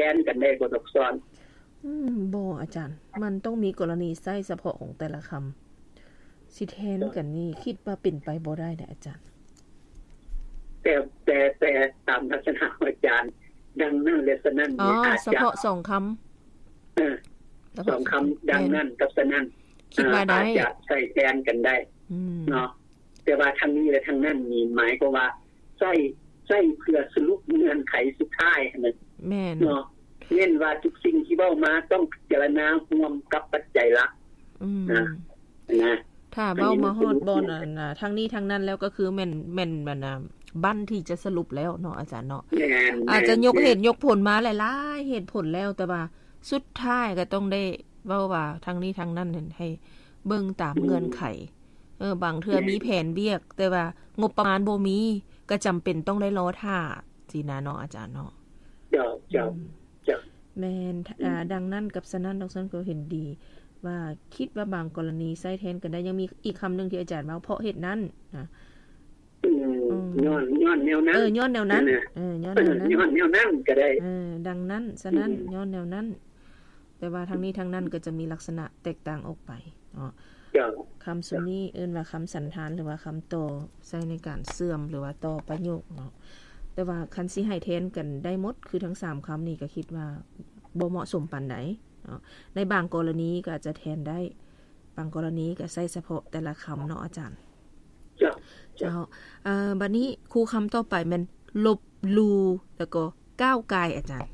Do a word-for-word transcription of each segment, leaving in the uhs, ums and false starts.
นกันได้บ่ดอกซ้อนอืมบ่อาจารย์มันต้องมีกรณีใช้เฉพาะของแต่ละคำสิแทนกันนี่คิดว่าเป็นไปบ่ได้เด้ออาจารย์แต่แต่แต่ตามลักษณะอาจารย์ดังนั้นและฉะนั้นนี่อาจจะเฉพาะสองคำเออสองคำดังนั้นกับฉะนั้นคิดว่าได้อาจจะใช้แทนกันได้เนาะแต่ว่าทางนี้และทางนั้นมีหมายก็ว่าใช้ใช้เพื่อสรุปเงื่อนไขสุดท้ายนั่นแม่นเนาะเน้นว่าทุกสิ่งที่เว้ามาต้องพิจารณาร่วมกับปัจจัยหลักนะนะถ้าเว้ามาฮอดบ่นั่นน่ะทางนี้ทางนั้นแล้วก็คือแม่นแม่นบัดน่ะบั้นที่จะสรุปแล้วเนาะอาจารย์เนาะอาจจะยกเหตุยกผลมาหลายๆเหตุผลแล้วแต่ว่าสุดท้ายก็ต้องได้เว้าว่าทางนี้ทางนั้นให้เบิ่งตามเงื่อนไขเออบางเทื่อมีแผนเวียกแต่ว่างบประมาณบ่มีก็จำเป็นต้องได้รอท่าสินะเนาะอาจารย์เนาะจ้ะจ้ะจ้ะแม่นอ่าดังนั้นกับฉะนั้นดอกซันก็เห็นดีว่าคิดว่าบางกรณีใช้แทนกันได้ยังมีอีกคำนึงที่อาจารย์ว่าเพราะเหตุนั้นนะอืมย้อนย้อนแนวนั้นเออย้อนแนวนั้นเออย้อนแนวนั้นย้อนแนวนั้นก็ได้เออดังนั้นฉะนั้นย้อนแนวนั้นแต่ว่าทางนี้ทางนั้นก็จะมีลักษณะแตกต่างออกไปเนาะคำสุนี้เอิ้นว่าคำสันธานหรือว่าคำต่อใช้ในการเสื่อมหรือว่าต่อประโยคเนาะแต่ว่าคันสิให้แทนกันได้หมดคือทั้งสามคำนี้ก็คิดว่าบ่เหมาะสมปานใดเนาะในบางกรณีก็อาจจะแทนได้บางกรณีก็ใช้เฉพาะแต่ละคำเนาะอาจารย์จ้ะเจ้าเอ่อบัดนี้ครูคำต่อไปมันลบลูแล้วก็ก้าวกายอาจารย์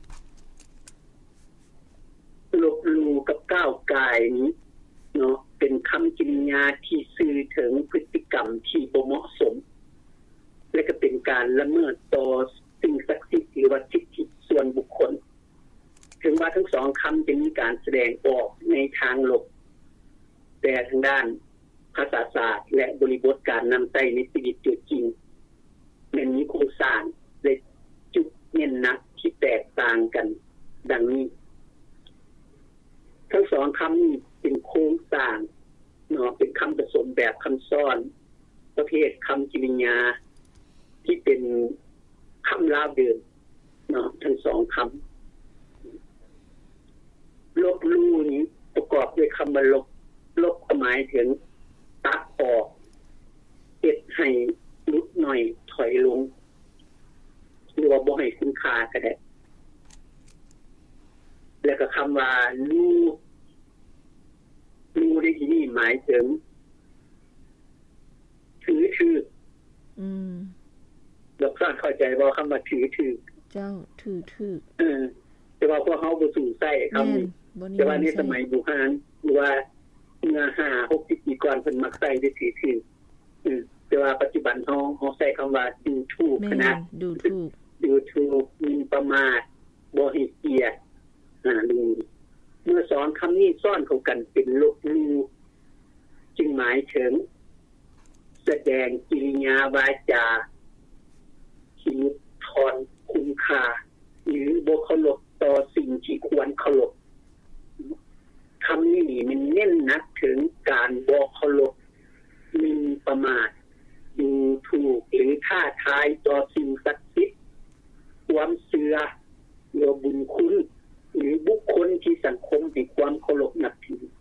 ลบลูกับก้าวกายนี้เนาะเป็นคำกริยาที่สื่อถึงพฤติกรรมที่บ่เหมาะสมและก็เป็นการละเมิดต่อสิ่งศักดิ์สิทธิ์หรือว่าสิทธิส่วนบุคคลถึงว่าทั้งสองคำจะมีการแสดงออกในทางลบแต่ทางด้านภาษาศาสตร์และบริบทการนำใช้ในชีวิตจริงมันมีโครงสร้างและจุดเน้นหนักที่แตกต่างกันดังนี้ทั้งสองคำนี้เป็นโครงสร้างเนาะเป็นคำผสมแบบคำซ้อนประเภทคำกริยาที่เป็นคำลาวเดิมเนาะทั้งสองคำลบลู่นี้ประกอบด้วยคำว่าลบลบหมายถึงตัดออกเฮ็ดให้ลดหน่อยถอยลงหรือว่าบ่ให้คุณค่าก็ได้แล้วก็คำว่าลู่ลู่ในที่นี้หมายถึงถือถืออืมดอกซ่อนเข้าใจบ่คำว่าถือถือเจ้าถือถือเออแต่ว่าพวกเฮาบ่สู่ใช้คำนี้แต่ว่าในสมัยโบราณหรือว่าเมื่อห้าหกสิบปีก่อนเพิ่นมักใช้ได้ถือถืออือแต่ว่าปัจจุบันเฮาเฮาใช้คำว่าดูถูกนะดูถูกดูถูกหมิ่นประมาทบ่ให้เกียรติอ่าดูเมื่อสอนคำนี้ซ้อนเข้ากันเป็นลบลู่จึงหมายถึงแสดงกิริยาวาจาที่ลดทอนคุณค่าหรือบ่เคารพต่อสิ่งที่ควรเคารพคำนี้มันเน้นหนักถึงการบ่เคารพหมิ่นประมาทดูถูกหรือท้าทายต่อสิ่งศักดิ์สิทธิ์ความเชื่อหรือบุญคุณหรือบุคคลที่สังคมให้ความเคารพนับถือ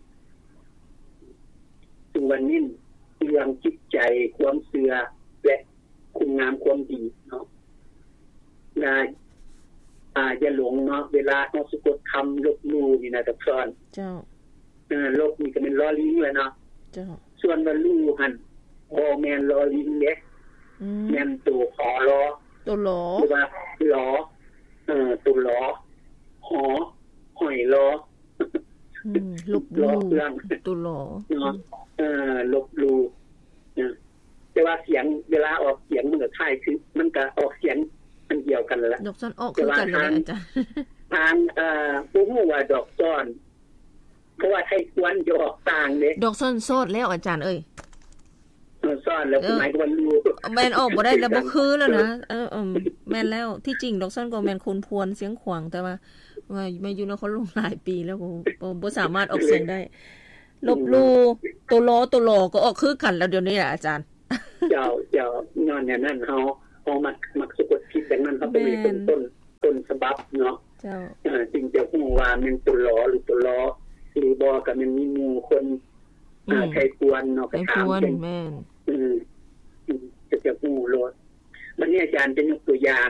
ซึ่งวันนี้เรื่องจิตใจความเชื่อและคุณงามความดีเนาะนะอ่าอย่าหลงเนาะเวลาเฮาสะกดคำลบลู่นี่นะกับซ้อนเจ้าเออลบนี่ก็เป็นลอลิงแหละเนาะเจ้าส่วนว่าลู่หั่นบ่แม่นลอลิงเด้อืมแม่นตัวขอลอตัวหลอหรือว่าลอเออตัวลอหอหอยลออืมลบลู่ตัวหลอเนาะเออลบลู่นะแต่ว่าเสียงเวลาออกเสียงมันก็คล้ายคือมันก็ออกเสียงมันเดียวกันแหละดอกซ้อนออกคือกันเลยอาจารย์ทางเอ่อบ่ฮู้ว่าดอกซ้อนเพราะว่าไทยควรจะออกต่างเด้ดอกซ้อนโซดแล้วอาจารย์เอ้ยเออซ้อนแล้วหมายถึงว่ารู้แม่นออกบ่ได้แล้วบ่คือแล้วนะเออๆแม่นแล้วที่จริงดอกซ้อนก็แม่นคนพวนเสียงขวางแต่ว่าว่ามาอยู่นครหลวงหลายปีแล้วก็บ่สามารถออกเสียงได้ลบลู่ตัวล้อตัวหลอก็ออกคือกันแล้วเดี๋ยวนี้อาจารย์เจ้าเจ้าย้อนอย่างนั้นเฮาเฮามักมักสะกดผิดดังนั้นเฮาต้องมีต้นต้นต้นฉบับเนาะเจ้าเอ่อจึงจะฮู้ว่ามันตัวล้อหรือตัวล้อหรือบ่ก็มันมีหมู่คนอ่าใครควรเนาะก็ถามเป็นแม่นอือจะจะฮู้โลดบัดนี้อาจารย์จะยกตัวอย่าง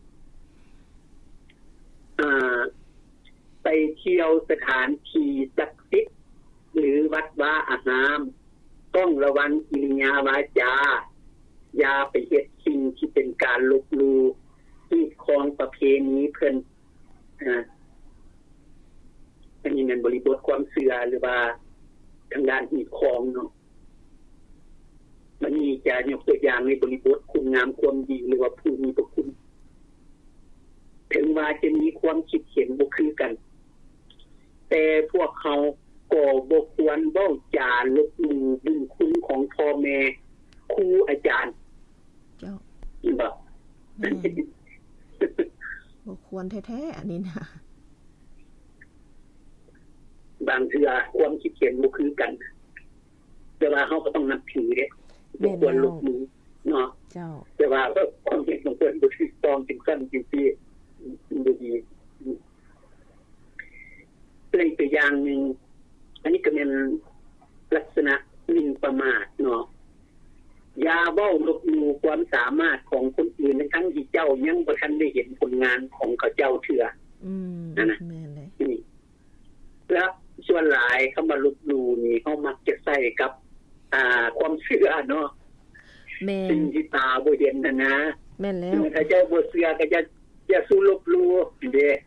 อ่าไปเที่ยวสถานที่ศักดิ์สิทธิ์หรือวัดวาอารามต้องระวังกิริยาวาจาอย่าไปเฮ็ดสิ่งที่เป็นการลบหลู่ที่ของประเพณีเพิ่นอ่าอันนี้มันบริบทความเชื่อหรือว่าทางด้านหีบของเนาะมันมีจะยกตัวอย่างในบริบทคุณงามความดีหรือว่าผู้มีพระคุณถึงว่าจะมีความคิดเห็นบ่คือกันแต่พวกเขาก็บ่ควรเว้าจาลบหลู่บุญคุณของพ่อแม่ครูอาจารย์เจ้าบ่บ่ควรแท้ๆอันนี้นะบางเทื่อความคิดเห็นบ่คือกันแต่ว่าเฮาก็ต้องนับถือเด้บ่ควรลบหลู่เนาะเจ้าแต่ว่าความเห็นของเพิ่นบ่ถูกต้องจริงซั่นจริงซี่บ่ดีเป็นตัวอย่างนึงอันนี้ก็เป็นลักษณะหมิ่นประมาทเนาะอย่าเว้าลบหลู่ความสามารถของคนอื่นทั้งที่เจ้ายังบ่ทันได้เห็นผลงานของเขาเจ้าเทื่ออืมนั่นน่ะแม่นเลยนี่แล้วส่วนหลายคำว่าลบหลู่นี่เฮามักจะใช้กับอ่าความเชื่อเนาะแม่นสิ่งที่ตาบ่เห็นน่ะนะแม่นแล้วถ้าเจ้าบ่เชื่อก็จะอย่าสู้ลบหลู่เด้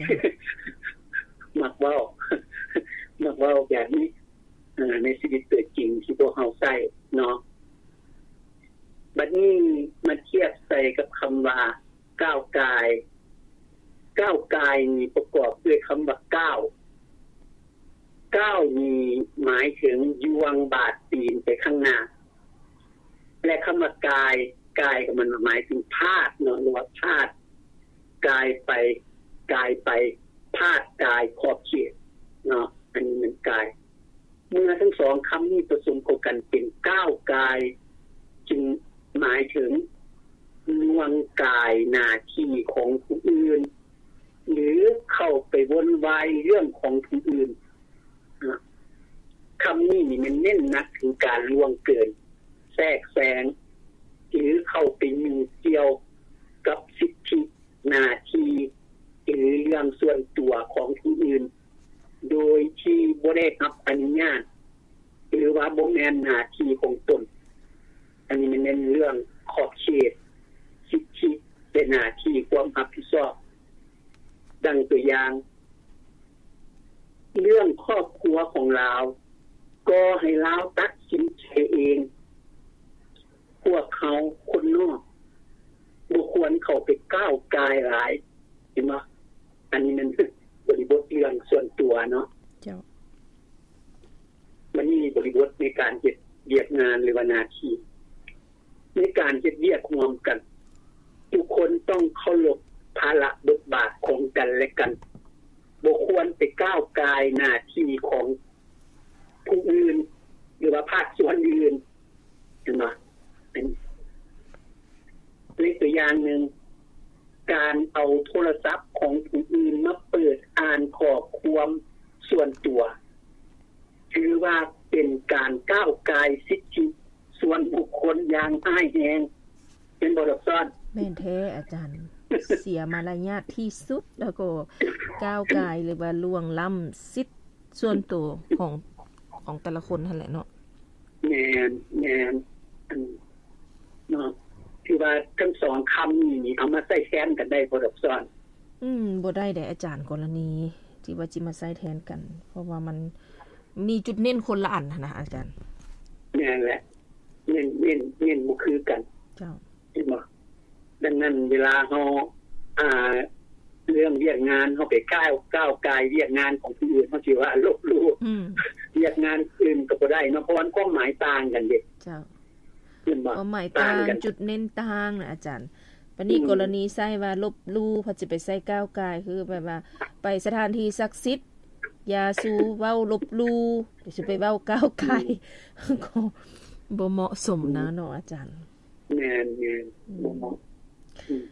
มักเว้ามักเว้าแบบนี้เอ่อในชีวิตตัวจริงที่พวกเฮาใช้เนาะบัดนี้มาเทียบใส่กับคำว่าก้าวกายก้าวกายนี่ประกอบด้วยคำว่าก้าวก้าวนี่หมายถึงยวงบาดตีนไปข้างหน้าและคำว่ากายกายก็มันหมายถึงพาดเนาะหรือว่าพาดกายไปกายไปพาดกายขอบเขตเนาะอันนี้มันกายเมื่อทั้งสองคำนี้ผสมกันเป็นก้าวกายจึงหมายถึงล่วงกายหน้าที่ของผู้อื่นหรือเข้าไปวนวายเรื่องของผู้อื่นคำนี้นี่มันเน้นหนักถึงการล่วงเกินแทรกแซงหรือเข้าไปมีเกี่ยวกับสิทธิหน้าที่หรือเรื่องส่วนตัวของผู้อื่นโดยที่บ่ได้รับอนุญาตหรือว่าบ่แม่นหน้าที่ของตนอันนี้มันเป็นเรื่องขอบเขตสิทธิเป็นหน้าที่ความรับผิดชอบดังตัวอย่างเรื่องครอบครัวของเราก็ให้เราตัดสินใจเองพวกเขาคนนอกบ่ควรเข้าไปก้าวกายหลายเห็นบ่อันนี้มันคือบริบทเรื่องส่วนตัวเนาะเจ้ามันมีบริบทในการเฮ็ดเวียกงานหรือว่าหน้าที่ในการเฮ็ดเวียกร่วมกันทุกคนต้องเคารพภาระบทบาทของกันและกันบ่ควรไปก้าวกายหน้าที่ของผู้อื่นหรือว่าภาคส่วนอื่นเห็นบ่เป็นตัวอย่างนึงการเอาโทรศัพท์ของผู้อื่นมาเปิดอ่านข้อความส่วนตัวถือว่าเป็นการก้าวกายสิทธิส่วนบุคคลอย่างอ้ายแฮงเป็นบ่รับซ้อนแม่นแท้อาจารย์เสียมารยาทที่สุดแล้วก็ก้าวกายหรือว่าล่วงล้ำสิทธิส่วนตัวของของแต่ละคนนั่นแหละเนาะแม่นแม่นเนาะคือว่าทั้งสองคำนี้เอามาใช้แทนกันได้บ่รับซ้อนอืมบ่ได้ได้อาจารย์กรณีที่ว่าจิมาใช้แทนกันเพราะว่ามันมีจุดเน้นคนละอันนะอาจารย์นั่นแหละเน้นเน้นเน้นบ่คือกันเจ้าเห็นบ่ดังนั้นเวลาเฮาอ่าเรื่องเวียกงานเฮาไปก้าวก้าวกายเวียกงานของผู้อื่นเฮาสิว่าลบหลู่อืมเวียกงานอื่นก็บ่ได้เนาะเพราะว่าความหมายต่างกันเด้เจ้าเห็นบ่ความหมายต่างจุดเน้นต่างนะอาจารย์ปานนี้กรณีใช้ว่าลบหลู่พอสิไปใช้ก้าวกายคือแบบว่าไปสถานที่ศักดิ์สิทธิ์อย่าสู้เว้าลบหลู่สิไปเว้าก้าวกายก็บ่เหมาะสมนะเนาะอาจารย์แม่นๆบ่เหมาะ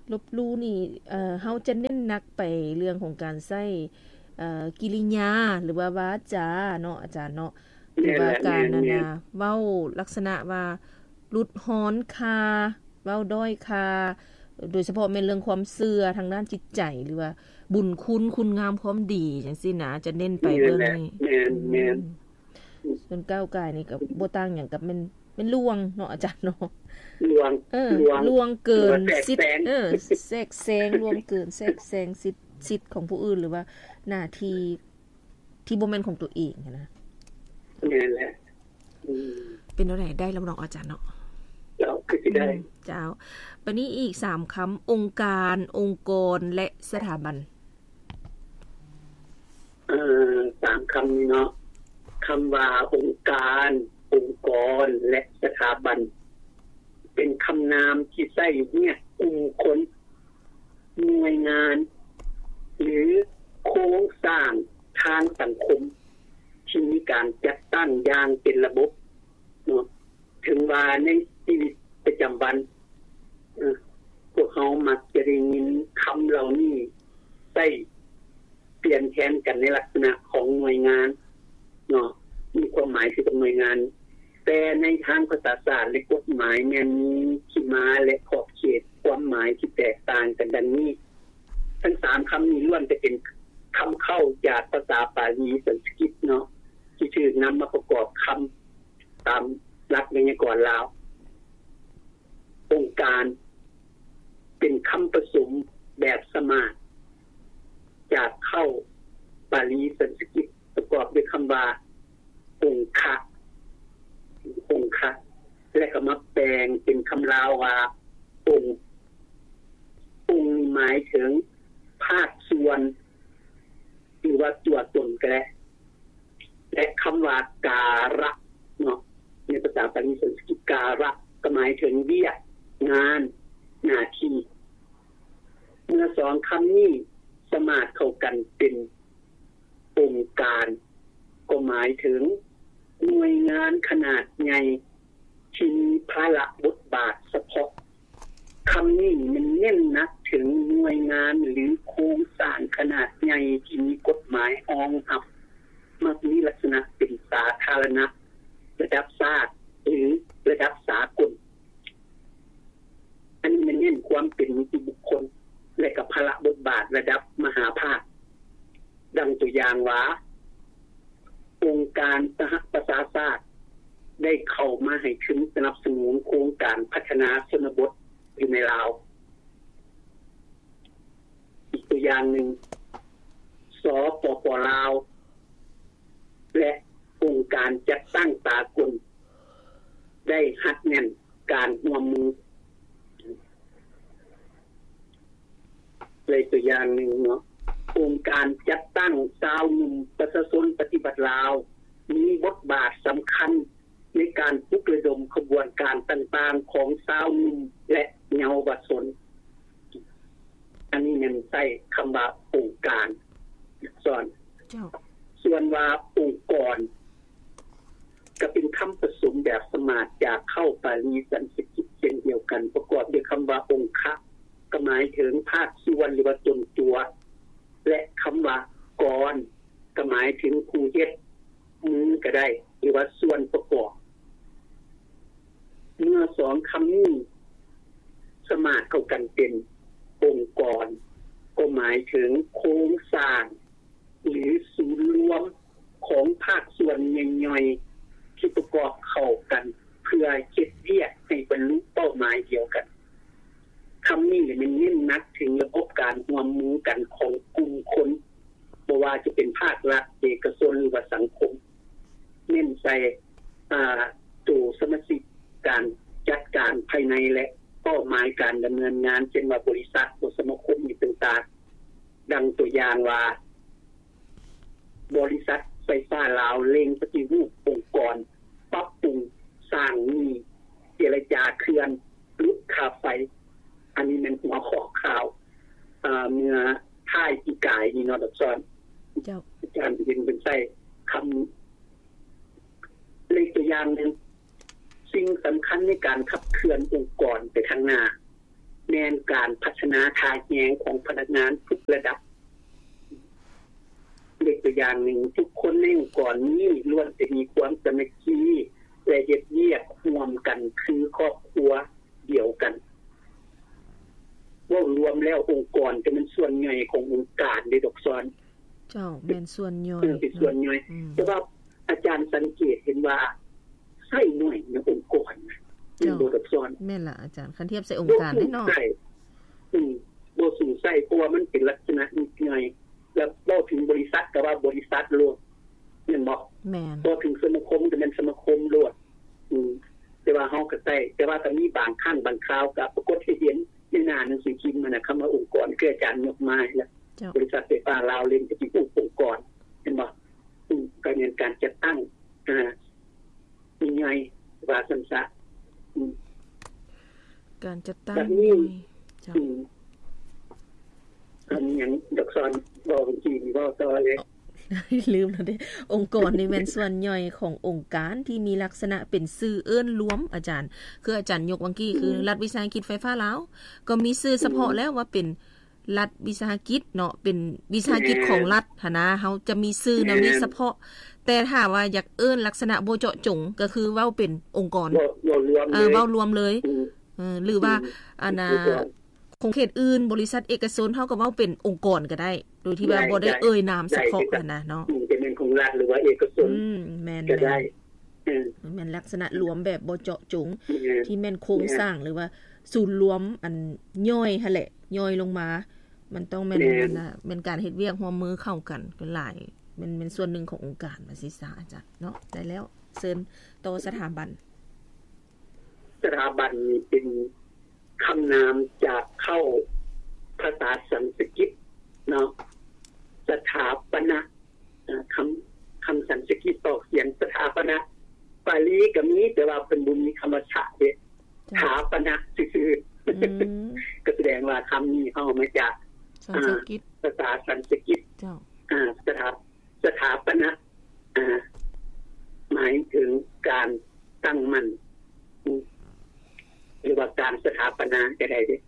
ลบลู่นี่เอ่อเฮาจะเน้นหนักไปเรื่องของการใช้เอ่อกิริยาหรือว่าวาจาเนาะอาจารย์เนาะหรือว่าการนั่นน่ะเว้าลักษณะว่ารุดฮ้อนคาเว้าด้อยคาโดยเฉพาะแม่นเรื่องความเชื่อทางด้านจิตใจหรือว่าบุญคุณคุณงามความดีจังซี่นะจะเน้นไปเรื่องนี้แม่นๆส่วนก้าวกายนี่ก็บ่ต่างหยังกับแม่นแม่นลวงเนาะอาจารย์เนาะลวงเออลวงเกินสิทธิ์เออแทรกแซงลวงเกินแทรกแซงสิทธิ์สิทธิ์ของผู้อื่นหรือว่าหน้าที่ที่บ่แม่นของตัวเองนะนั่นแหละอืมเป็นจังได๋ได้แล้วน้องอาจารย์เนาะเจ้าคือสิได้เจ้าบัดนี้อีกสามคำองค์การองค์กรและสถาบันเอ่อสามคำนี้เนาะคำว่าองค์การองค์กรและสถาบันเป็นคำนามที่ใช้เนี่ยองค์คนหน่วยงานหรือโครงสร้างทางสังคมที่มีการจัดตั้งอย่างเป็นระบบเนาะถึงว่าในชีวิตประจำวันเออพวกเขามักจะได้ยินคำเหล่านี้ใช้เปลี่ยนแทนกันในลักษณะของหน่วยงานเนาะมีความหมายคือหน่วยงานแต่ในทางภาษาศาสตร์และกฎหมายเนี่ยมีที่มาและขอบเขตความหมายที่แตกต่างกันดังนี้ทั้งสามคำนี้ล้วนจะเป็นคำเข้าจากภาษาปาลีสันสกฤตเนาะที่ถูกนำมาประกอบคำตามหลักไวยากรณ์ลาวองค์การเป็นคำผสมแบบสมาสจากเข้าปาลีสันสกฤตประกอบด้วยคำว่าองค์คะองค์คะและก็มาแปลงเป็นคำลาวว่าองค์องค์หมายถึงภาคส่วนหรือว่าตัวตนก็ได้และคำว่าการะเนาะในภาษาปาลีสันสกฤตการะก็หมายถึงเวียกงานหน้าที่เมื่อสองคำนี้สมานเข้ากันเป็นองค์การก็หมายถึงหน่วยงานขนาดใหญ่ที่มีภาระบทบาทเฉพาะคำนี้มันเน้นหนักถึงหน่วยงานหรือโครงสร้างขนาดใหญ่ที่มีกฎหมายรองรับมักมีลักษณะเป็นสาธารณะระดับชาติหรือระดับสากลอันนี้มันเน้นความเป็นนิติบุคคลและกับภาระบทบาทระดับมหาภาคดังตัวอย่างว่าองค์การสหประชาชาติได้เข้ามาให้ทุนสนับสนุนโครงการพัฒนาชนบทอยู่ในลาวอีกตัวอย่างหนึ่งสปป.ลาวและองค์การจัดตั้งสากลได้หัดแน่นการร่วมมือเลยตัวอย่างหนึ่งเนาะองค์การจัดตั้งชาวหนุ่มประชาชนปฏิบัติลาวมีบทบาทสำคัญในการปลุกระดมขบวนการต่างๆของชาวหนุ่มและเยาวชนอันนี้มันใช้คำว่าองค์การส่วนส่วนว่าองค์กรก็เป็นคำผสมแบบสมาสจากเข้าปาลีสันสกฤตเช่นเดียวกันประกอบด้วยคำว่าองค์คะก็หมายถึงภาคส่วนหรือว่าตนตัวและคำว่ากรก็หมายถึงผู้เฮ็ดมือก็ได้หรือว่าส่วนประกอบเมื่อสองคำนี้สมานเข้ากันเป็นองค์กรก็หมายถึงโครงสร้างหรือศูนย์รวมของภาคส่วนย่อยๆที่ประกอบเข้ากันเพื่อเฮ็ดเวียกให้บรรลุเป้าหมายเดียวกันคำนี้มันเน้นหนักถึงระบบการร่วมมือกันของกลุ่มคนบ่ว่าจะเป็นภาครัฐเอกชนหรือว่าสังคมเน้นใส่อ่าตัวสมาชิกการจัดการภายในและเป้าหมายการดำเนินงานเช่นว่าบริษัทหรือสมาคมต่างๆดังตัวอย่างว่าบริษัทไฟฟ้าลาวเล็งปฏิรูปองค์กรปรับปรุงสร้างมีเจรจาเคลื่อนลดค่าไฟอันนี้มันหัวข้อข่าวอ่าเมื่อท้ายปีกายนี่เนาะดอกซ้อนเจ้าอาจารย์เป็นเป็นใช้คำเลยตัวอย่างนึงสิ่งสำคัญในการขับเคลื่อนองค์กรไปข้างหน้าแม่นการพัฒนาทางแยงของพนักงานทุกระดับเล็กตัวอย่างหนึ่งทุกคนในองค์กรนี้ล้วนจะมีความสามัคคีและเฮ็ดเวียกร่วมกันคือครอบครัวเดียวกันว่ารวมแล้วองค์กรจะเป็นส่วนใหญ่ขององค์การได้ดอกซ้อนเจ้าแม่นส่วนย่อยเป็นส่วนย่อยแต่ว่าอาจารย์สังเกตเห็นว่าใช้หน่วยในองค์กรเป็นบ่ดอกซ้อนแม่นล่ะอาจารย์คันเทียบใส่องค์การได้เนาะอืมบ่สูงใส่เพราะว่ามันเป็นลักษณะนิดหน่อยแล้วเว้าถึงบริษัทก็ว่าบริษัทโลดแม่นบ่แม่นพอถึงสมาคมก็เป็นสมาคมโลดอืมแต่ว่าเฮาก็ใส่แต่ว่าก็มีบางครั้งบางคราวก็ปรากฏให้เห็นในหน้าหนังสือพิมพ์มันน่ะคำว่าองค์กรคืออาจารย์ยกมาแล้วบริษัทไฟฟ้าลาวเล่นก็สิเป็นองค์กรเห็นบ่อืมการเงินการจัดตั้งอ่ามีไงว่าซั่นซะอืมการจัดตั้งจ้ะอืมอันหยังดอกซอนบ่จริงบ่ต่อเลยลืมแล้วเด้องค์กรนี่แม่นส่วนย่อยขององค์การที่มีลักษณะเป็นชื่อเอิ้นรวมอาจารย์คืออาจารย์ยกวังกี้คือรัฐวิสาหกิจไฟฟ้าลาวก็มีชื่อเฉพาะแล้วว่าเป็นรัฐวิสาหกิจเนาะเป็นวิสาหกิจของรัฐหั่นนะเฮาจะมีชื่อแนวนี้เฉพาะแต่ถ้าว่าอยากเอิ้นลักษณะบ่เจาะจงก็คือเว้าเป็นองค์กรเออเว้ารวมเลยเออหรือว่าอันน่ะของเขตอื่นบริษัทเอกชนเฮาก็เว้าเป็นองค์กรก็ได้โดยที่ว่าบ่ได้เอ่ยนามเฉพาะนั่นน่ะเนาะเป็นของรัฐหรือว่าเอกชนอืมแม่นก็ได้เออแม่นลักษณะรวมแบบบ่เจาะจงที่แม่นโครงสร้างหรือว่าศูนย์รวมอันย่อยหั่นแหละย่อยลงมามันต้องแม่นน่ะแม่นการเฮ็ดเวียกร่วมมือเข้ากันก็หลายมันเป็นส่วนหนึ่งขององค์การว่าสิซะอาจารย์เนาะได้แล้วเชิญต่อสถาบันสถาบันนี่เป็นคำนามจากเข้าภาษาสันสกฤตเนาะสถาปนะคำคำสันสกฤตออกเสียงสถาปนะปาลีก็มีแต่ว่าเป็นบุญมีคำว่าฉะเด้สถาปนะซื่อๆก็แสดงว่าคำนี้เอามาจากสันสกฤตภาษาสันสกฤตเจ้าอ่าสถาสถาปนะอ่าหมายถึงการตั้งมั่นหรือว่าการสถาปนาก็ได้เด้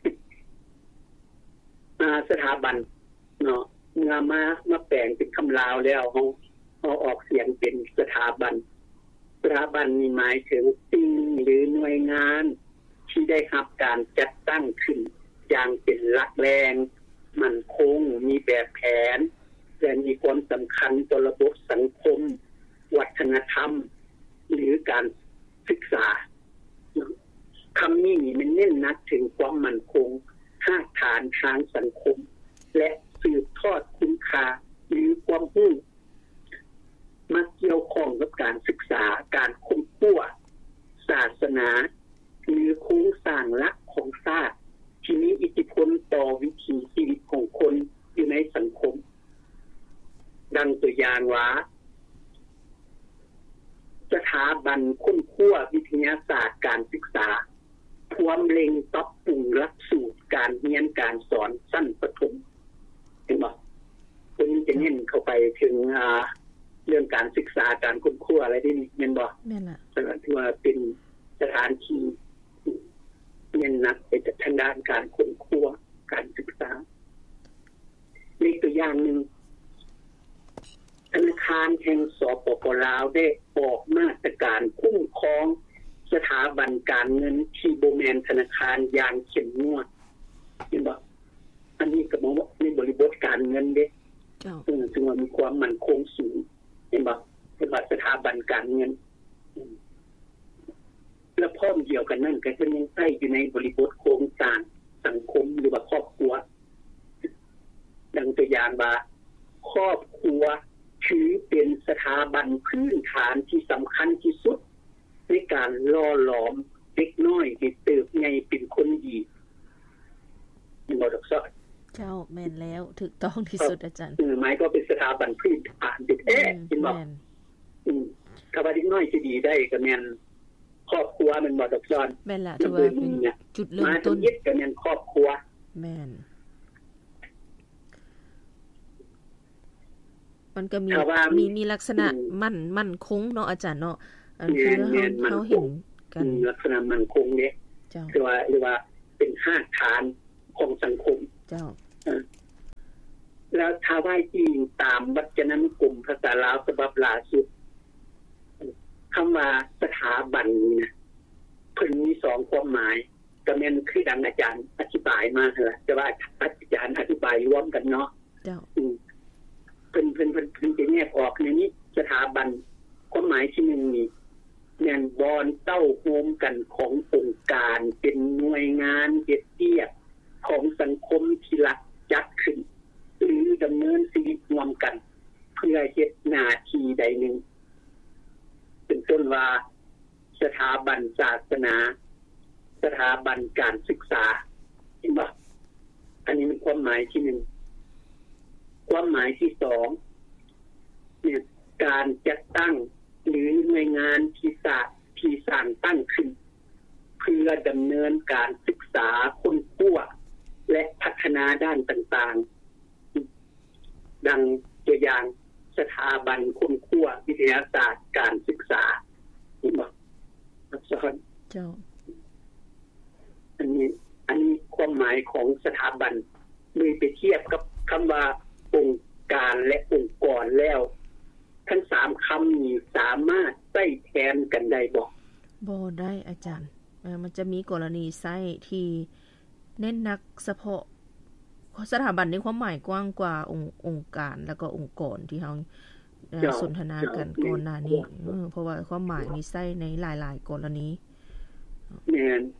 อ่าสถาบันเนาะเมื่อมามาแปลงเป็นคำลาวแล้วเฮาเฮาออกเสียงเป็นสถาบันสถาบันนี่หมายถึงสิ่งหรือหน่วยงานที่ได้รับการจัดตั้งขึ้นอย่างเป็นหลักแรงมั่นคงมีแบบแผนและมีความสำคัญต่อระบบสังคมวัฒนธรรมหรือการศึกษาคำนี้มันเน้นหนักถึงความมั่นคงรากฐานทางสังคมและสืบทอดคุณค่าหรือความรู้มาเกี่ยวข้องกับการศึกษาการค้นคว้าศาสนาหรือโครงสร้างหลักของชาติที่มีอิทธิพลต่อวิถีชีวิตของคนอยู่ในสังคมดังตัวอย่างว่าสถาบันค้นคว้าวิทยาศาสตร์การศึกษาพร้อมเล็งปรับปรุงหลักสูตรการเรียนการสอนชั้นประถมเห็นบ่ตัวนี้จะเน้นเข้าไปถึงอ่าเรื่องการศึกษาการค้นคว้าอะไรที่นี่แม่นบ่แม่นล่ะถือว่าเป็นสถานที่เน้นหนักไปทางด้านการค้นคว้าการศึกษาอีกตัวอย่างนึงธนาคารแห่งสปป.ลาวได้ออกมาตรการคุ้มครองสถาบันการเงินที่บ่แม่นธนาคารอย่างเข้มงวดเห็นบ่อันนี้ก็บอกว่าในบริบทการเงินเด้เจ้าซึ่งว่ามีความมั่นคงสูงเห็นบ่เป็นว่าสถาบันการเงินและพร้อมเดียวกันนั่นก็ยังใช้อยู่ในบริบทโครงสร้างสังคมหรือว่าครอบครัวดังตัวอย่างว่าครอบครัวถือเป็นสถาบันพื้นฐานที่สำคัญที่สุดในการล่อหลอมเด็กน้อยให้เติบใหญ่เป็นคนดีบ่ดอกซอเจ้าแม่นแล้วถูกต้องที่สุดอาจารย์อือหมายก็เป็นสถาบันพื้นฐานติดเอ๊ะเห็นบ่อือถ้าว่าเด็กน้อยสิดีได้ก็แม่นครอบครัวมันบ่ดอกซอนแม่นล่ะถือว่าเป็นจุดเริ่มต้นยึดก็แม่นครอบครัวแม่นมันก็มีมีมีลักษณะมั่นมั่นคงเนาะอาจารย์เนาะอันคือเฮาเฮาเห็นกันลักษณะมั่นคงเด้คือว่าหรือว่าเป็นรากฐานของสังคมเจ้าแล้วถ้าว่าจริงตามวจนานุกรมภาษาลาวฉบับล่าสุดคำว่าสถาบันนี่นะเพิ่นมีสองความหมายก็แม่นคือดังอาจารย์อธิบายมาหั่นล่ะแต่ว่าอาจารย์อธิบายรวมกันเนาะเจ้าเพิ่นเพิ่นเพิ่นเพิ่นจะแยกออกในนี้สถาบันความหมายที่หนึ่งนี่แม่นบอนเต้าโฮมกันขององค์การเป็นหน่วยงานเฮ็ดเวียกของสังคมที่รัฐจัดขึ้นหรือดำเนินชีวิตร่วมกันเพื่อเฮ็ดหน้าที่ใดหนึ่งเป็นต้นว่าสถาบันศาสนาสถาบันการศึกษาเห็นบ่อันนี้เป็นความหมายที่หนึ่งความหมายที่สองเนี่ยการจัดตั้งหรือหน่วยงานที่สร้างที่สร้างตั้งขึ้นเพื่อดำเนินการศึกษาค้นคว้าและพัฒนาด้านต่างๆดังตัวอย่างสถาบันค้นคว้าวิทยาศาสตร์การศึกษาเห็นบ่ครับสอนเจ้าอันนี้อันนี้ความหมายของสถาบันเมื่อไปเทียบกับคำว่าองค์การและองค์กรแล้วทั้งสามคำนี้สามารถใช้แทนกันได้บ่บ่ได้อาจารย์เอ่อมันจะมีกรณีใช้ที่เน้นหนักเฉพาะสถาบันในความหมายกว้างกว่าองค์องค์การแล้วก็องค์กรที่เฮาสนทนากันก่อนหน้านี้เออเพราะว่าความหมายนี้ใช้ในหลายๆกรณีแม่น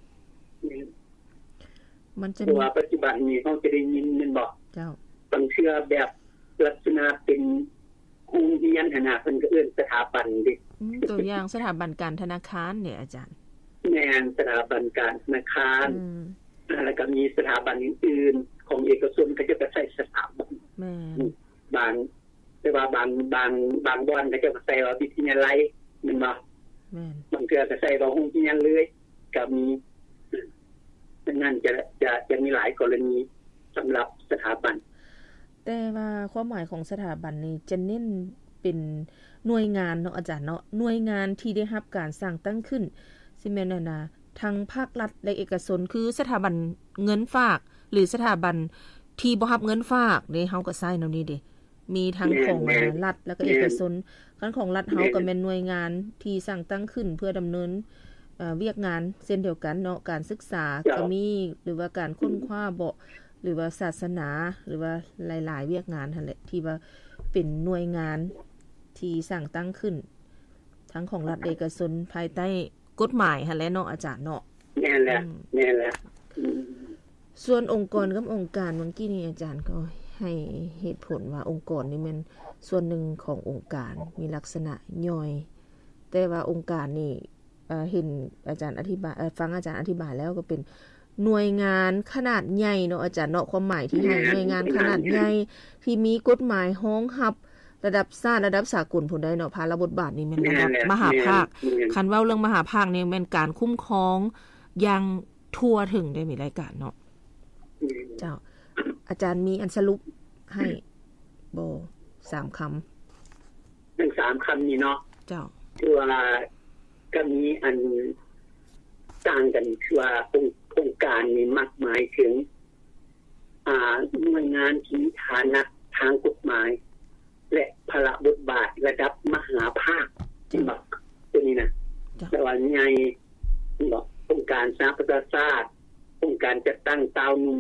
มันจะมีว่าปัจจุบันนี้เฮาจะได้ยินแม่นบ่เจ้าบางเทื่อแบบลักษณะเป็นโรงเรียนขนาดเพิ่นก็เอิ้นสถาบันดิตัวอย่างสถาบันการธนาคารเนี่ยอาจารย์แม่นสถาบันการธนาคารแล้วก็มีสถาบันอื่นๆของเอกชนก็จะใช้สถาบันแม่นบางแต่ว่าบางบางบางบ่อนก็จะใช้ว่าวิทยาลัยแม่นบ่แม่นบางเทื่อก็ใช้ว่าโรงเรียนเลยก็มีดังนั้นจะจะจะมีหลายกรณีสำหรับสถาบันแต่ว่าความหมายของสถาบันนี้จะเน้นเป็นหน่วยงานเนาะอาจารย์เนาะหน่วยงานที่ได้รับการสร้างตั้งขึ้นสิแม่นน่ะทั้งภาครัฐและเอกชนคือสถาบันเงินฝากหรือสถาบันที่บ่รับเงินฝากนี่เฮาก็ใช้แนวนี้เด้มีทั้งของรัฐแล้วก็เอกชนคันของรัฐเฮาก็แม่นหน่วยงานที่สร้างตั้งขึ้นเพื่อดำเนินเอ่อเวียกงานเช่นเดียวกันเนาะการศึกษาก็มีหรือว่าการค้นคว้าบ่หรือว่าศาสนาหรือว่าหลายๆเวียกงานนั่นแหละที่ว่าเป็นหน่วยงานที่สร้างตั้งขึ้นทั้งของรัฐเอกชนภายใต้กฎหมายหั่นแหละเนาะอาจารย์เนาะแม่นแหละแม่นแหละส่วนองค์กรกับองค์การเมื่อกี้นี้อาจารย์ก็ให้เหตุผลว่าองค์กรนี่มันส่วนหนึ่งขององค์การมีลักษณะย่อยแต่ว่าองค์การนี่เอ่อเห็นอาจารย์อธิบายเอ่อฟังอาจารย์อธิบายแล้วก็เป็นหน่วยงานขนาดใหญ่เนาะอาจารย์เนาะความหมายที่ให้หน่วยงานขนาดใหญ่ที่มีกฎหมายรองรับระดับชาติระดับสากลพุ่นได้เนาะภาระบทบาทนี่แม่นระดับมหาภาคคันเว้าเรื่องมหาภาคนี่แม่นการคุ้มครองอย่างทั่วถึงได้มีรายการเนาะเจ้าอาจารย์มีอันสรุปให้บ่สามคำทั้งสามคำนี้เนาะเจ้าคือว่าก็มีอันต่างกันคือว่าองค์องค์การนี่มักหมายถึงอ่าหน่วยงานที่ฐานะทางกฎหมายและภาระบทบาทระดับมหาภาคที่บอกตัวนี้นะแต่ว่าใหญ่บอกองค์การสาธารณชาติองค์การจัดตั้งตาวนุ่ม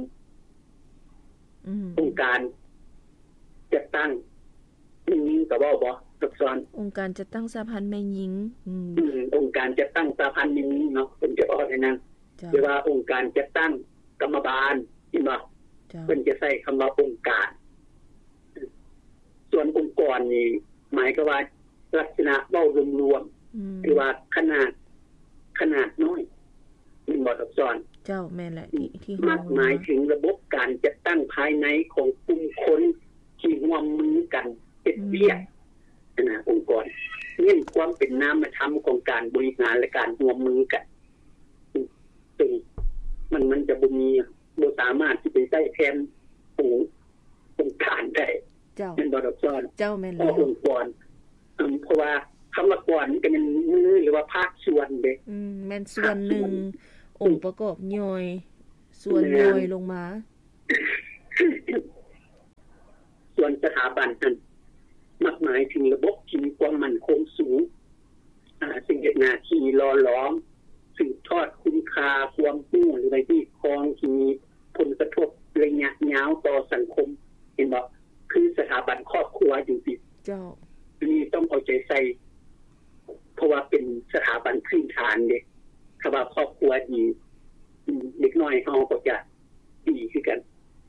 องค์การจัดตั้งยิ่งก็เว้าบ่ซับซ้อนองค์การจัดตั้งสหพันธ์แม่หญิงอืมองค์การจัดตั้งสหพันธ์แม่หญิงเนาะเพิ่นจะออกให้นั้นหรือว่าองค์การจัดตั้งกรรมบาลเห็นบ่เพิ่นจะใช้คำว่าองค์การส่วนองค์กรนี่หมายก็ว่าลักษณะเว้ารวมๆคือว่าขนาดขนาดน้อยมีบ่ซับซ้อนเจ้าแม่นแหละที่ที่หมายถึงระบบการจัดตั้งภายในของกลุ่มคนที่ร่วมมือกันเฮ็ดเวียกนะองค์กรเน้นความเป็นนามธรรมของการบริหารและการร่วมมือกันซึ่งมันมันจะบ่มีบ่สามารถที่จะใช้แทนองค์องค์การได้เจ้าเป็นบ่ซับซ้อนเจ้าแม่นแล้วองค์กรเพราะว่าคำว่ากรนี่ก็เป็นมือหรือว่าภาคส่วนเด้อืมแม่นส่วนหนึ่งองค์ประกอบย่อยส่วนย่อยลงมาส่วนสถาบันนั้นมักหมายถึงระบบที่มีความมั่นคงสูงอ่าสิ่งเฮ็ดหน้าที่หล่อหลอมสืบทอดคุณค่าความรู้หรือที่ครองที่มีผลกระทบระยะยาวต่อสังคมเห็นบ่คือสถาบันครอบครัวจริงๆเจ้านี่ต้องเอาใจใส่เพราะว่าเป็นสถาบันพื้นฐานเด้ถ้าว่าครอบครัวดีเด็กน้อยเฮาก็จะดีคือกัน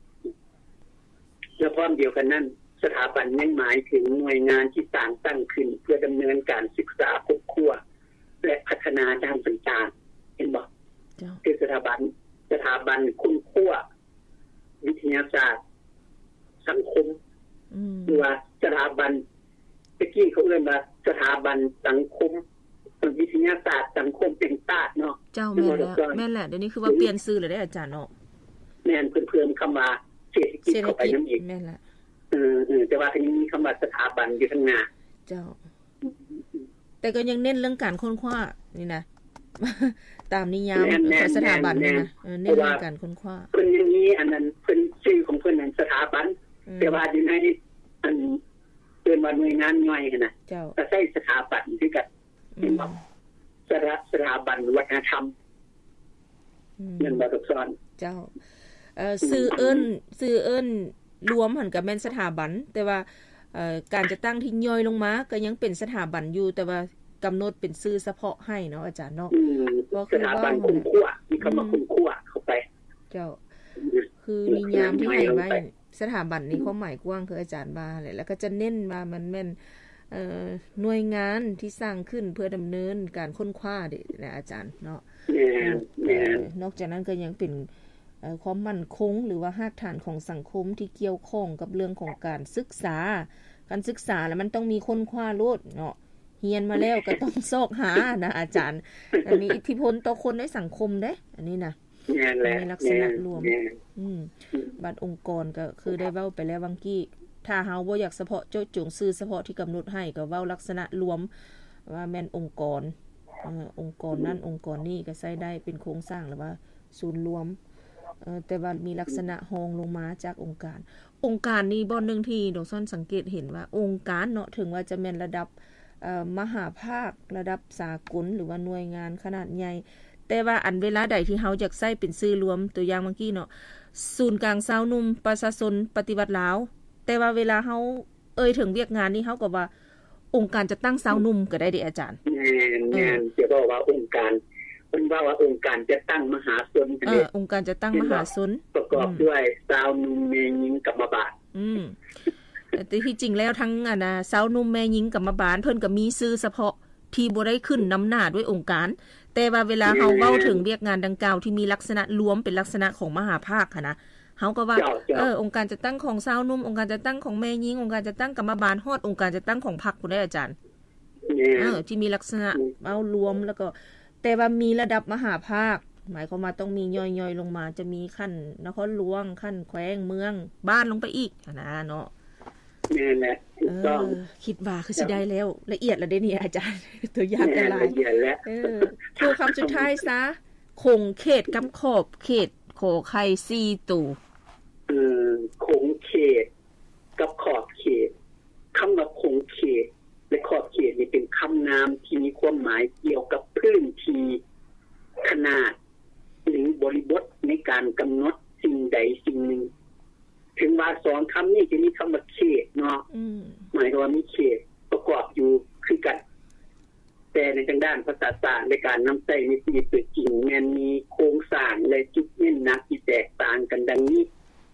และพร้อมเดียวกันนั้นสถาบันยังหมายถึงหน่วยงานที่สร้างตั้งขึ้นเพื่อดำเนินการศึกษาครอบครัวและพัฒนาด้านต่างๆเห็นบ่คือสถาบันสถาบันคุณครัววิทยาศาสตร์สังคมหรือว่าสถาบันตะกี้เขาเรียกว่าสถาบันสังคมวิทยาศาสตร์สังคมเป็นศาสตร์เนาะเจ้าแม่นแล้วแม่นแหละเดี๋ยวนี้คือว่าเปลี่ยนชื่อเลยได้อาจารย์เนาะแม่นเพิ่มๆคำว่าเศรษฐกิจเข้าไปนำอีกแม่นล่ะเออๆแต่ว่าอันนี้มีคำว่าสถาบันอยู่ข้างหน้าเจ้าแต่ก็ยังเน้นเรื่องการค้นคว้านี่นะตามนิยามของสถาบันนี่นะเออเน้นเรื่องการค้นคว้าเพิ่นอย่างนี้อันนั้นเพิ่นชื่อของเพิ่นนั้นสถาบันแต่ว่าอยู่ในอันเพิ่นว่าหน่วยงานย่อยน่ะเจ้าก็ใช้สถาบันคือกันเห็นบ่สถาสถาบันวัฒนธรรมนั่นบ่ทุกซ้อนเจ้าเอ่อชื่อเอิ้นชื่อเอิ้นรวมหั่นก็แม่นสถาบันแต่ว่าเอ่อการจะตั้งที่ย่อยลงมาก็ยังเป็นสถาบันอยู่แต่ว่ากำหนดเป็นชื่อเฉพาะให้เนาะอาจารย์เนาะก็คือสถาบันคุ้มครัวมีคำว่าคุ้มครัวเข้าไปเจ้าคือนิยามที่ให้ไว้สถาบันนี้ความหมายกว้างคืออาจารย์ว่าแหละแล้วก็จะเน้นว่ามันแม่นเอ่อหน่วยงานที่สร้างขึ้นเพื่อดำเนินการค้นคว้าเด้นะอาจารย์เนาะแม่นนอกจากนั้นก็ยังเป็นเอ่อความมั่นคงหรือว่ารากฐานของสังคมที่เกี่ยวข้องกับเรื่องของการศึกษาการศึกษาแล้วมันต้องมีค้นคว้าโลดเนาะเรียนมาแล้วก็ต้องซอกหานะอาจารย์อันนี้อิทธิพลต่อคนในสังคมเด้อันนี้นะในลักษณะรวมอืมบัดองค์กรก็คือได้เว้าไปแล้วบางกี้ถ้าเฮาบ่อยากเฉพาะเจาะจงชื่อเฉพาะที่กำหนดให้ก็เว้าลักษณะรวมว่าแม่นองค์กรเอ่อองค์กรนั้นองค์กรนี้ก็ใช้ได้เป็นโครงสร้างหรือว่าศูนย์รวมเอ่อแต่ว่ามีลักษณะรองลงมาจากองค์การองค์การนี้บ่นึงที่ดอกซ่อนสังเกตเห็นว่าองค์การเนาะถึงว่าจะแม่นระดับเอ่อมหาภาคระดับสากลหรือว่าหน่วยงานขนาดใหญ่แต่ว่าอันเวลาใดที่เฮาอยากใช้เป็นชื่อรวมตัวอย่างเมื่อกี้เนาะศูนย์กลางสาวหนุ่มประชาชนปฏิวัติลาวแต่ว่าเวลาเฮาเอ่ยถึงเวียกงานนี่เฮาก็ว่าองค์การจะตั้งสาวหนุ่มก็ได้เด้อาจารย์แม่นๆจะบอกว่าองค์การเพิ่นว่าว่าองค์การจะตั้งมหาชนเออองค์การจะตั้งมหาชนประกอบด้วยสาวหนุ่มแม่หญิงกรรมบาลอืมแต่ที่จริงแล้วทั้งอ่ะนะสาวหนุ่มแม่หญิงกรรมบาลเพิ่นก็มีชื่อเฉพาะที่บ่ได้ขึ้นนำหน้าด้วยองค์การแต่ว่าเวลาเฮาเว้าถึงเวียกงานดังกล่าวที่มีลักษณะรวมเป็นลักษณะของมหาภาคค่ะนะเฮาก็ว่าเออองค์การจะตั้งของสาวหนุ่มองค์การจะตั้งของแม่หญิงองค์การจะตั้งกรรมบาลฮอดองค์การจะตั้งของพรรคพุ่นได้อาจารย์เออที่มีลักษณะเอารวมแล้วก็แต่ว่ามีระดับมหาภาคหมายความว่าต้องมีย่อยๆลงมาจะมีขั้นนครหลวงขั้นแขวงเมืองบ้านลงไปอีกนะเนาะแม่นแหละถูกต้องคิดว่าคือสิได้แล้วละเอียดแล้วเด้นี่อาจารย์ตัวอย่างก็หลายละเอียดแล้วเออคือคำสุดท้ายซะคงเขตกับขอบเขตขอไข่สี่ตัวเออคงเขตกับขอบเขตคำว่าคงเขตและขอบเขตนี่เป็นคำนามที่มีความหมายเกี่ยวกับพื้นที่ขนาดหรือบริบทในการกำหนดสิ่งใดสิ่งหนึ่งถึงว่าสองคำนี้จะมีคำว่าเขตเนาะหมายถึงว่ามีเขตประกอบอยู่คือกันแต่ในทางด้านภาษาศาสตร์ในการนำใช้ในชีวิตจริงแม้นมีโครงสร้างและจุดเน้นหนักที่แตกต่างกันดังนี้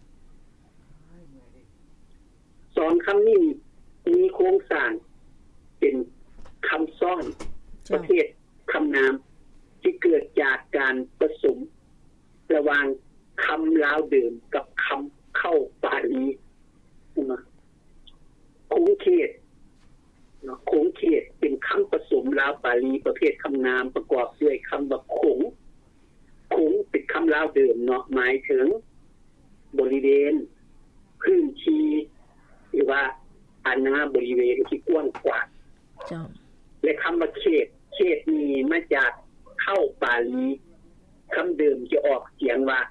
สองคำนี้มีโครงสร้างเป็นคำซ้อนประเภทคำนามที่เกิดจากการผสมระหว่างคำลาวเดิมกับคำเข้าบาลีนะคงเขตเนาะคงเขตเป็นคำผสมลาวบาลีประเภทคำนามประกอบด้วยคำว่าคงคงเป็นคำลาวเดิมเนาะหมายถึงบริเวณพื้นที่หรือว่าอาณาบริเวณที่กว้างขวางและคำว่าเขตเขตนี้มาจากเข้าบาลีคำเดิมจะออกเสียงว่า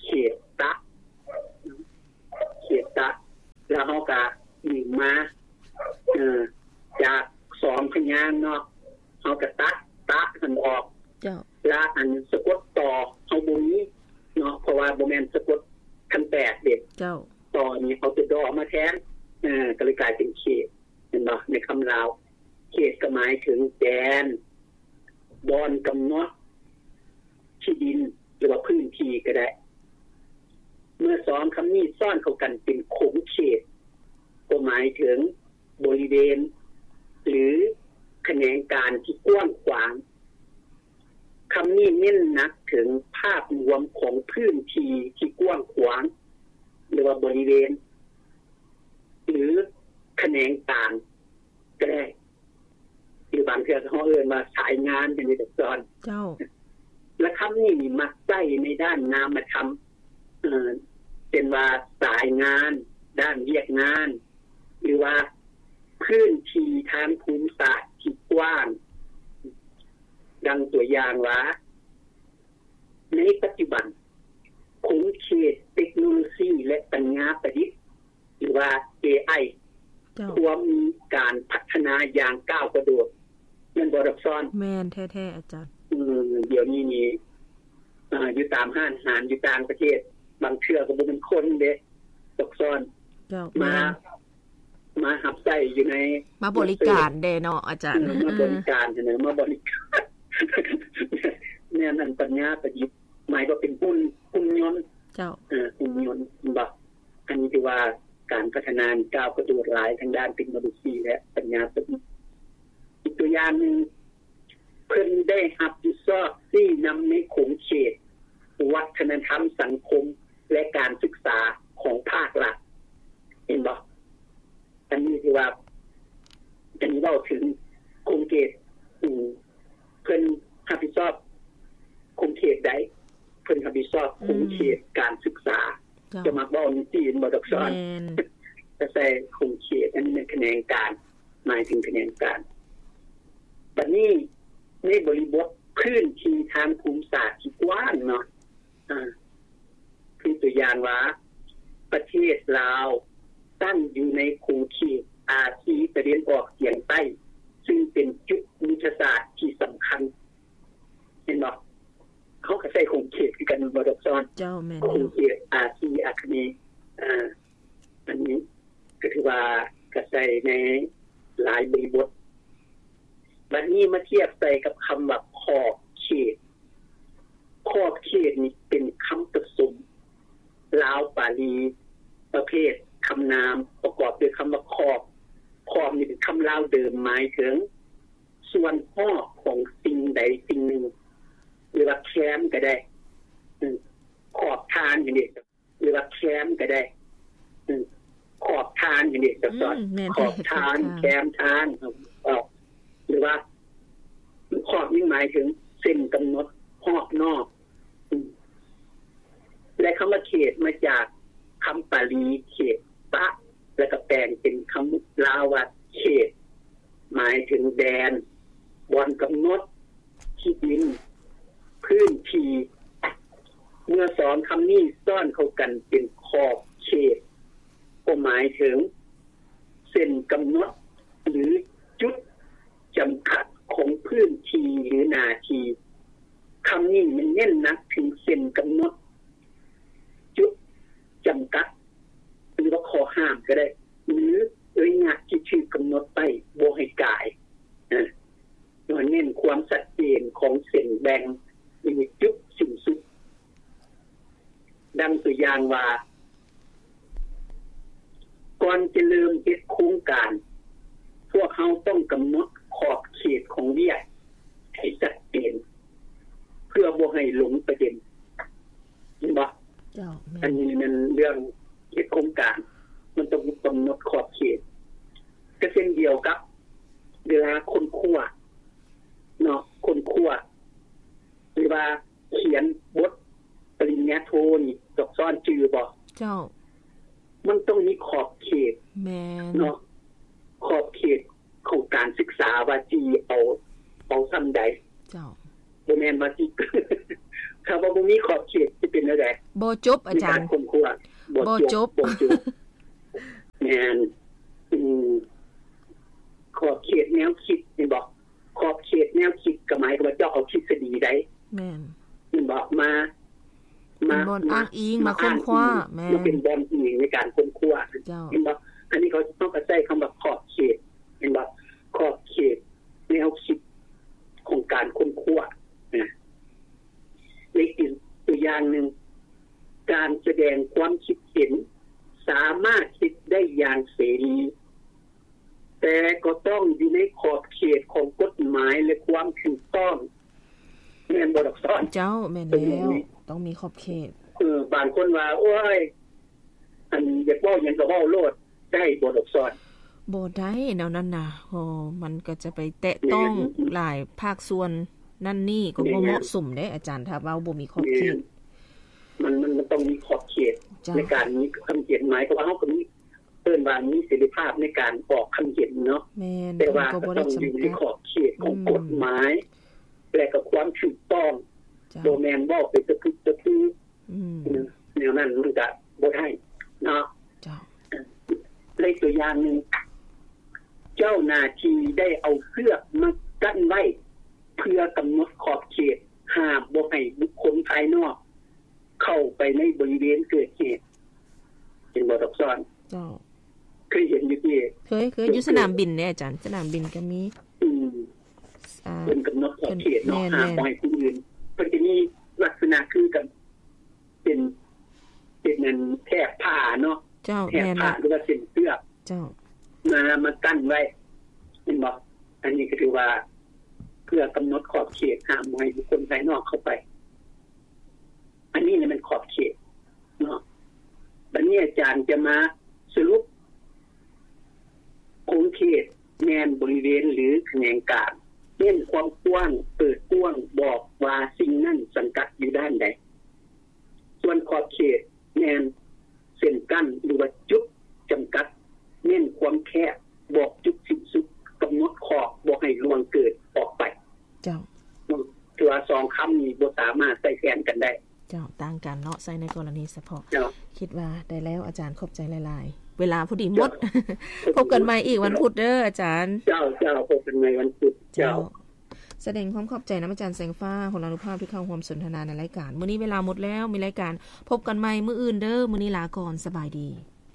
เขตตะเขตตะแล้วเฮาก็ดึงมาเอ่อจากสองพยางค์เนาะเฮาก็ตัดตะมันออกเจ้าแล้วอันสะกดต่อเฮาบ่มีเนาะเพราะว่าบ่แม่นสะกดคันแปดเด็กเจ้าต่อนี้เอาตัวดอมาแทนเอ่อก็เลยกลายเป็นเขตเห็นบ่ในคำลาวเขตก็หมายถึงแดนบอนกำหนดที่ดินหรือว่าพื้นที่ก็ได้เมื่อสองคำนี้ซ่อนเข้ากันเป็นขงเขตก็หมายถึงบริเวณหรือแขนงการที่กว้างขวางคำนี้เน้นหนักถึงภาพรวมของพื้นที่ที่กว้างขวางหรือว่าบริเวณหรือแขนงการก็ได้หรือบางเทื่อเฮาเอิ้นว่าสายงานเป็นจังซั่นเจ้าและคำนี้มักใช้ในด้านนามธรรมเอ่อเป็นว่าสายงานด้านเวียกงานหรือว่าพื้นที่ทางภูมิศาสตร์ที่กว้างดังตัวอย่างว่าในปัจจุบันขงเขตเทคโนโลยีและปัญญาประดิษฐ์หรือว่า เอ ไอ ควรมีการพัฒนาอย่างก้าวกระโดดนั่นบ่รับซ้อนแม่นแท้ๆอาจารย์อือเดี๋ยวนี้นี่อ่าอยู่ตามห้างอาหารอยู่ต่างประเทศบางเทื่อก็บ่เป็นคนเด้ตกซ้อนเจ้ามามารับใช้อยู่ในมาบริการเด้เนาะอาจารย์มาบริการเนาะมาบริการเนี่ยนั่นปัญญาประดิษฐ์หมายว่าเป็นหุ่นหุ่นยนต์เจ้าเออหุ่นยนต์บ่อันนี้ถือว่าการพัฒนาก้าวกระโดดหลายทางด้านเทคโนโลยีและปัญญาประดิษฐ์อีกตัวอย่างนึงเพิ่นได้รับผิดชอบที่นำในขงเขตวัฒนธรรมสังคมและการศึกษาของภาครัฐเห็นบ่อันนี้ที่ว่าอันนี้เว้าถึงขงเขตอืมเพิ่นรับผิดชอบขงเขตใดเพิ่นรับผิดชอบขงเขตการศึกษาจะมาเว้านี่ที่บ่ดอกซ้อนแต่ใส่ขงเขตอันนี้เป็นแขนงการหมายถึงแขนงการบัดนี้ในบริบทพื้นที่ทางภูมิศาสตร์ที่กว้างเนาะอ่าคือตัวอย่างว่าประเทศลาวตั้งอยู่ในขงเขตอาซีตะวันออกเฉียงใต้ซึ่งเป็นจุดยุทธศาสตร์ที่สำคัญเห็นบ่เขาก็ใช้ขงเขตคือกันบ่ดอกซ้อนเจ้าแม่นขงเขตอาซีอาคเนย์อ่าอันนี้ก็ถือว่าก็ใช้ในหลายบริบทบัดนี้มาเทียบใส่กับคำว่าขอบเขตขอบเขตนี่เป็นคำผสมลาวปาลีประเภทคำนามประกอบด้วยคำว่าขอบขอบนี่เป็นคำลาวเดิมหมายถึงส่วนรอบของสิ่งใดสิ่งหนึ่งหรือว่าแคมก็ได้ขอบทานอย่างนี้หรือว่าแคมก็ได้ขอบทานอย่างนี้จะสอนขอบทานแคมทานออกหรือว่าขอบนี่หมายถึงเส้นกำหนดรอบนอกและคำว่าเขตมาจากคำปาลีเขตปะแล้วก็แปลงเป็นคำลาวว่าเขตหมายถึงแดนบอนกำหนดที่ดินพื้นที่เมื่อสองคำนี้ซ่อนเข้ากันเป็นขอบเขตก็หมายถึงเส้นกำหนดหรือจุดจำกัดของพื้นที่หรือนาทีคำนี้มันเน้นหนักถึงเส้นกำหนดจุดจำกัดหรือว่าข้อห้ามก็ได้หรือระยะที่ชื่อกำหนดไปบ่ให้กายนะมันเน้นความชัดเจนของเส้นแบ่งหรือจุดสิ้นสุดดังตัวอย่างว่าก่อนจะเริ่มเฮ็ดโครงการพวกเขาต้องกำหนดขอบเขตของเวียกให้ชัดเจนเพื่อบ่ให้หลงประเด็นเห็นบ่เจ้าอันนี้มันเรื่องเฮ็ดโครงการมันต้องกำหนดขอบเขตก็เช่นเดียวกับเวลาคนคั่วเนาะคนคั่วหรือว่าเขียนบทปริญญาโทนี่ดอกซ้อนชื่อบ่เจ้ามันต้องมีขอบเขตแม่นเนาะขอบเขตของการศึกษาว่าจีเอาเอาซ้ำใดเจ้าบ่แม่นว่าสิถ้าว่าบ่มีขอบเขตสิเป็นจังได๋บ่จบอาจารย์คนคั่วบ่จบบ่จบแม่นอืมขอบเขตแนวคิดนี่บอกขอบเขตแนวคิดก็หมายถึงว่าเจ้าเอาทฤษฎีใดแม่นนี่บอกมามาบ่อ้างอิงมาค้นคว้าแม่นเป็นบ่อนอิงในการค้นคว้าเห็นบ่อันนี้เขาต้องใช้คำว่าขอบเขตเห็นบ่ขอบเขตแนวคิดของการค้นคว้านะอีกตัวอย่างนึงการแสดงความคิดเห็นสามารถคิดได้อย่างเสรีแต่ก็ต้องอยู่ในขอบเขตของกฎหมายและความถูกต้องแม่นบ่ดอกซ้อนเจ้าแม่นแล้วต้องมีขอบเขตเออบางคนว่าโอ้ยอันอยากเว้าหยังก็เว้าโลดได้บ่ดอกซ้อนบ่ได้แนวนั้นน่ะโอ้มันก็จะไปแตะต้องหลายภาคส่วนนั่นนี่ก็บ่เหมาะสมเด้อาจารย์ถ้าเว้าบ่มีขอบเขตมันมันมันต้องมีขอบเขตในการมีคำเขียนหมายก็ว่าเฮาก็มีเอิ้นว่ามีเสรีภาพในการออกคำเขียนเนาะแต่ว่าก็ต้องอยู่ในขอบเขตของกฎหมายและก็ความถูกต้องบ่แม่นเว้าไปตะพึตะพืออืมแนวนั้นมันก็บ่ได้เนาะจ้ะเลยตัวอย่างนึงเจ้าหน้าที่ได้เอาเสื้อมากั้นไว้เพื่อกำหนดขอบเขตห้ามบ่ให้บุคคลภายนอกเข้าไปในบริเวณเกิดเหตุเห็นบ่ดอกซ้อนเจ้าเคยเห็นอยู่ที่เคยเคยอยู่สนามบินเนี่ยอาจารย์สนามบินก็มีอืมอ่าเป็นกำหนดขอบเขตเนาะห้ามบ่ให้ผู้อื่นเพิ่นก็มีลักษณะคือกันเป็นเป็นนั่นแถบผ้าเนาะเจ้าแถบผ้าหรือว่าเส้นเสื้อเจ้ามามากั้นไว้เห็นบ่อันนี้ก็ถือว่าเพื่อกำหนดขอบเขตห้ามบ่ให้บุคคลภายนอกเข้าไปอันนี้เนี่ยมันขอบเขตเนาะบัดนี้อาจารย์จะมาสรุปคงเขตแนวบริเวณหรือแขนงกลางเน้นความกว้างเปิดกว้างบอกว่าสิ่งนั้นสังกัดอยู่ด้านใดส่วนขอบเขตแนวเส้นกั้นหรือว่าจุดจำกัดเน้นความแคบบอกจุดสิ้นสุดกำหนดขอบบ่ให้ล่วงเกินออกไปเจ้าตัวสองคำนี้บ่สามารถใส่แทนกันได้เจ้าต่างกันเนาะใส่ในกรณีเฉพาะคิดว่าได้แล้วอาจารย์ขอบใจหลายๆเวลาพอดีหมดพบกันใหม่อีกวันพุธเด้ออาจารย์เจ้าเจ้าพบกันใหม่วันพุธเจ้าแสดงความขอบใจนะอาจารย์แสงฟ้าพลานุภาพที่เข้าร่วมสนทนาในรายการมื้อนี้เวลาหมดแล้วมีรายการพบกันใหม่มื้ออื่นเด้อมื้อนี้ลาก่อนสบายดี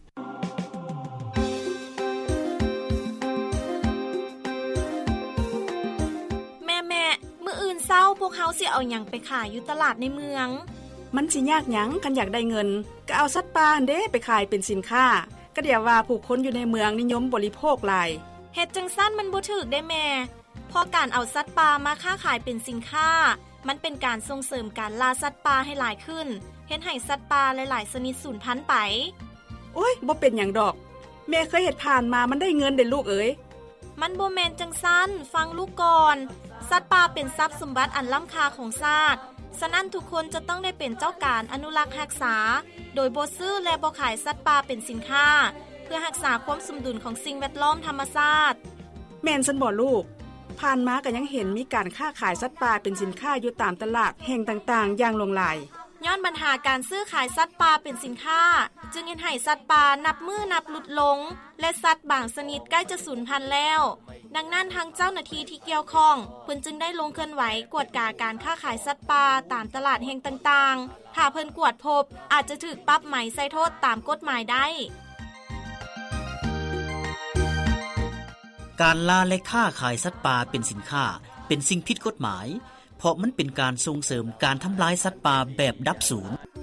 แม่ๆมื้ออื่นเช้าพวกเฮาสิเอาหยังไปขายอยู่ตลาดในเมืองมันสิยากหยังคันอยากได้เงินก็เอาสัตว์ป่าเด้ไปขายเป็นสินค้าก็เดี๋ยวว่าผู้คนอยู่ในเมืองนิยมบริโภคหลายเฮ็ดจังซั่นมันบ่ถูกได้แม่พอการเอาสัตว์ป่ามาค้าขายเป็นสินค้ามันเป็นการส่งเสริมการล่าสัตว์ป่าให้หลายขึ้นเฮ็ดให้สัตว์ป่าหลายๆชนิดสูญพันธุ์ไปโอ๊ยบ่เป็นหยังดอกแม่เคยเฮ็ดผ่านมามันได้เงินเด้ลูกเอ๋ยมันบ่แม่นจังซั่นฟังลูกก่อนสัตว์ป่าเป็นทรัพย์สมบัติอันล้ำค่าของชาติฉะนั้นทุกคนจะต้องได้เป็นเจ้าการอนุรักษ์รักษาโดยบ่ซื้อและบ่ขายสัตว์ป่าเป็นสินค้าเพื่อรักษาความสมดุลของสิ่งแวดล้อมธรรมชาติแม่นซั่นบ่ลูกผ่านมาก็ยังเห็นมีการค้าขายสัตว์ป่าเป็นสินค้าอยู่ตามตลาดแห่งต่างๆอย่างหลงหลายย้อนปัญหาการซื้อขายสัตว์ป่าเป็นสินค้าจึงเฮ็ดให้สัตว์ป่านับมือนับหลุดลงและสัตว์บางชนิดใกล้จะสูญพันธุ์แล้วดังนั้นทางเจ้าหน้าที่ที่เกี่ยวข้องเพิ่นจึงได้ลงเคลื่อนไหวกวดกาการค้าขายสัตว์ป่าตามตลาดแห่งต่างๆถ้าเพิ่นกวดพบอาจจะถูกปรับใหม่ใส่โทษตามกฎหมายได้การล่าและค้าขายสัตว์ป่าเป็นสินค้าเป็นสิ่งผิดกฎหมายเพราะมันเป็นการส่งเสริมการทำลายสัตว์ป่าแบบดับสูญ